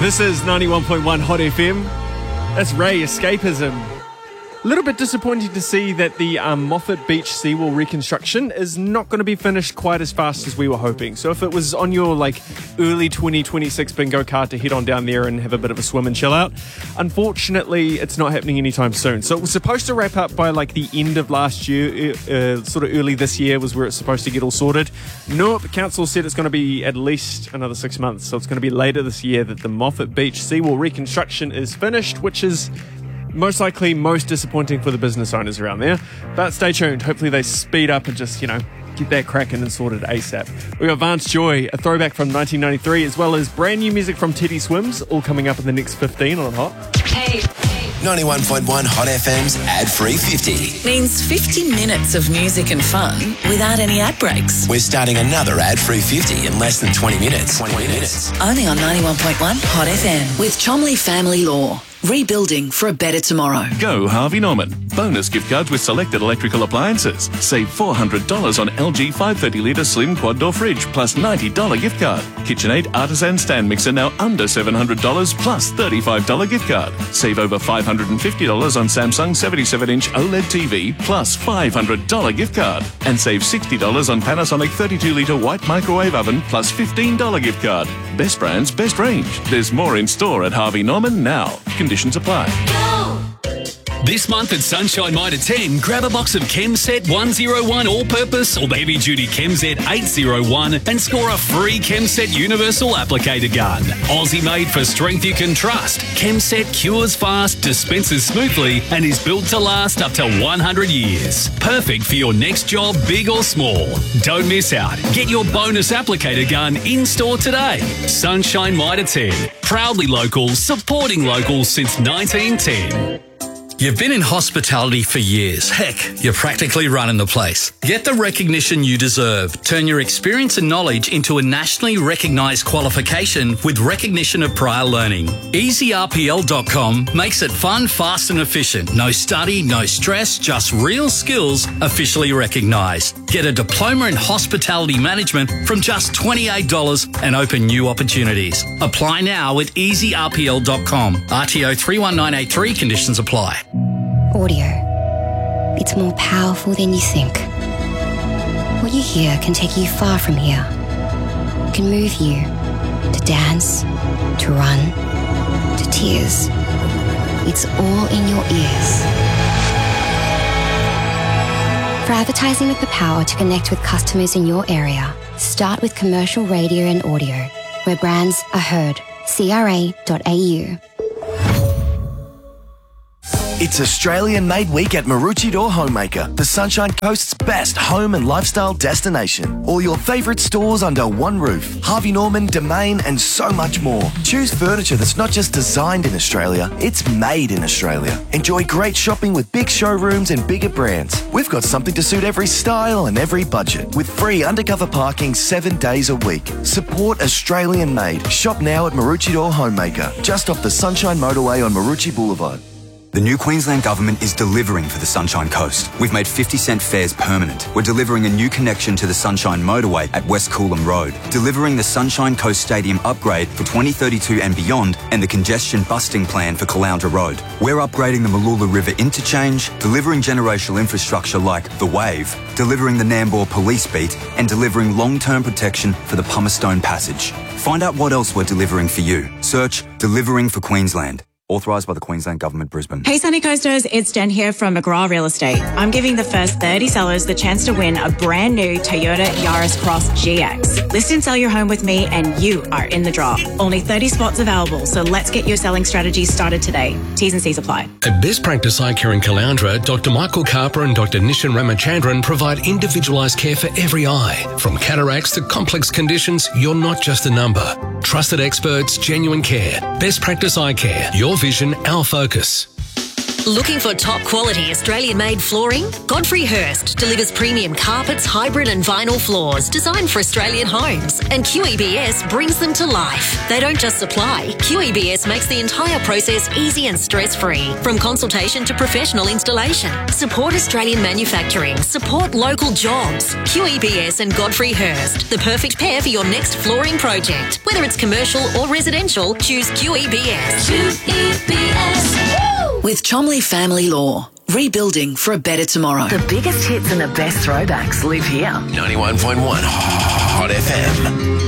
This is 91.1 Hot FM. That's Ray, Escapism. A little bit disappointing to see that the Moffat Beach seawall reconstruction is not going to be finished quite as fast as we were hoping. So if it was on your early 2026 bingo card to head on down there and have a bit of a swim and chill out, unfortunately it's not happening anytime soon. So it was supposed to wrap up by the end of last year, sort of early this year was where it's supposed to get all sorted. Nope, the council said it's going to be at least another 6 months. So it's going to be later this year that the Moffat Beach seawall reconstruction is finished, which is most likely most disappointing for the business owners around there. But stay tuned. Hopefully they speed up and just, get that cracking and sorted ASAP. We got Vance Joy, a throwback from 1993, as well as brand new music from Teddy Swims, all coming up in the next 15 on Hot. Hey. 91.1 Hot FM's ad-free 50. Means 50 minutes of music and fun without any ad breaks. We're starting another ad-free 50 in less than 20 minutes. 20 minutes. Only on 91.1 Hot FM with Chomley Family Law. Rebuilding for a better tomorrow. Go Harvey Norman. Bonus gift cards with selected electrical appliances. Save $400 on LG 530-litre slim quad door fridge plus $90 gift card. KitchenAid artisan stand mixer now under $700 plus $35 gift card. Save over $550 on Samsung 77-inch OLED TV plus $500 gift card. And save $60 on Panasonic 32-litre white microwave oven plus $15 gift card. Best brands, best range. There's more in store at Harvey Norman now. Conditions apply. This month at Sunshine Mitre 10, grab a box of ChemSet 101 All-Purpose or Heavy Duty ChemSet 801 and score a free ChemSet Universal Applicator Gun. Aussie made for strength you can trust. ChemSet cures fast, dispenses smoothly and is built to last up to 100 years. Perfect for your next job, big or small. Don't miss out. Get your bonus applicator gun in store today. Sunshine Mitre 10. Proudly local, supporting local since 1910. You've been in hospitality for years. Heck, you're practically running the place. Get the recognition you deserve. Turn your experience and knowledge into a nationally recognised qualification with recognition of prior learning. EasyRPL.com makes it fun, fast and efficient. No study, no stress, just real skills officially recognised. Get a diploma in hospitality management from just $28 and open new opportunities. Apply now at EasyRPL.com. RTO 31983 conditions apply. Audio. It's more powerful than you think. What you hear can take you far from here. It can move you to dance, to run, to tears. It's all in your ears. For advertising with the power to connect with customers in your area, start with commercial radio and audio, where brands are heard. CRA.au. It's Australian Made Week at Maroochydore Homemaker, the Sunshine Coast's best home and lifestyle destination. All your favourite stores under one roof. Harvey Norman, Domain and so much more. Choose furniture that's not just designed in Australia, it's made in Australia. Enjoy great shopping with big showrooms and bigger brands. We've got something to suit every style and every budget, with free undercover parking 7 days a week. Support Australian Made. Shop now at Maroochydore Homemaker, just off the Sunshine Motorway on Maroochy Boulevard. The new Queensland Government is delivering for the Sunshine Coast. We've made 50-cent fares permanent. We're delivering a new connection to the Sunshine Motorway at West Coolum Road, delivering the Sunshine Coast Stadium upgrade for 2032 and beyond, and the congestion busting plan for Caloundra Road. We're upgrading the Mooloola River interchange, delivering generational infrastructure like The Wave, delivering the Nambour Police Beat, and delivering long-term protection for the Pumicestone Passage. Find out what else we're delivering for you. Search Delivering for Queensland. Authorised by the Queensland Government, Brisbane. Hey Sunny Coasters, it's Jen here from McGraw Real Estate. I'm giving the first 30 sellers the chance to win a brand new Toyota Yaris Cross GX. List and sell your home with me and you are in the draw. Only 30 spots available, so let's get your selling strategy started today. T's and C's apply. At Best Practice Eye Care in Caloundra, Dr. Michael Carper and Dr. Nishan Ramachandran provide individualised care for every eye. From cataracts to complex conditions, you're not just a number. Trusted experts, genuine care. Best Practice Eye Care. Your vision, our focus. Looking for top quality Australian-made flooring? Godfrey Hirst delivers premium carpets, hybrid and vinyl floors designed for Australian homes, and QEBS brings them to life. They don't just supply, QEBS makes the entire process easy and stress-free, from consultation to professional installation. Support Australian manufacturing, support local jobs. QEBS and Godfrey Hirst, the perfect pair for your next flooring project. Whether it's commercial or residential, choose QEBS. QEBS. With Chomley Family Law. Rebuilding for a better tomorrow. The biggest hits and the best throwbacks live here. 91.1 Hot FM.